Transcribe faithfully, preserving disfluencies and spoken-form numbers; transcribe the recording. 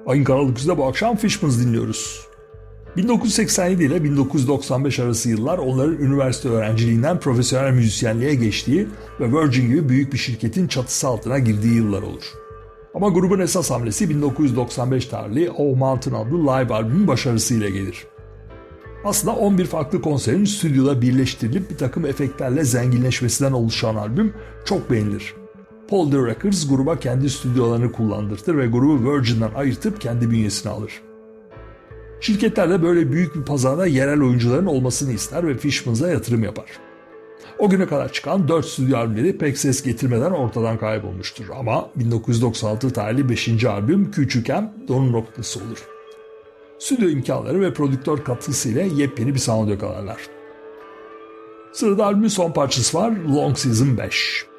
Ayın karanlık bu akşam Fishmans dinliyoruz. bin dokuz yüz seksen yedi ile bin dokuz yüz doksan beş arası yıllar onların üniversite öğrenciliğinden profesyonel müzisyenliğe geçtiği ve Virgin gibi büyük bir şirketin çatısı altına girdiği yıllar olur. Ama grubun esas hamlesi bin dokuz yüz doksan beş tarihli Oh Mountain adlı live albümün başarısıyla gelir. Aslında on bir farklı konserin stüdyoda birleştirilip bir takım efektlerle zenginleşmesinden oluşan albüm çok beğenilir. Polydor Records gruba kendi stüdyolarını kullandırtır ve grubu Virgin'den ayırtıp kendi bünyesine alır. Şirketler de böyle büyük bir pazarda yerel oyuncuların olmasını ister ve Fishmans'a yatırım yapar. O güne kadar çıkan dört stüdyo albümleri pek ses getirmeden ortadan kaybolmuştur ama bin dokuz yüz doksan altı tarihli beşinci albüm Küçükken dönüm noktası olur. Stüdyo imkanları ve prodüktör katkısıyla yepyeni bir sound yakalarlar. Sırada albümün son parçası var, Long Season beş.